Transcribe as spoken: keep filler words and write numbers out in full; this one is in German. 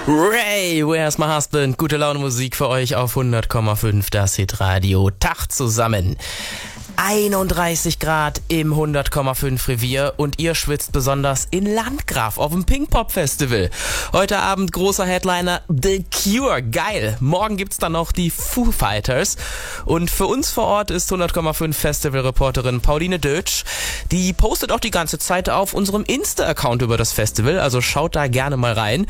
Ray, Where's My Husband? Gute Laune Musik für euch auf hundert Komma fünf, das Hitradio. Tag zusammen. einunddreißig Grad im hundert Komma fünf Revier und ihr schwitzt besonders in Landgraf auf dem Pinkpop-Festival. Heute Abend großer Headliner The Cure, geil. Morgen gibt's dann noch die Foo Fighters und für uns vor Ort ist hundert Komma fünf Festival-Reporterin Pauline Dötsch. Die postet auch die ganze Zeit auf unserem Insta-Account über das Festival, also schaut da gerne mal rein.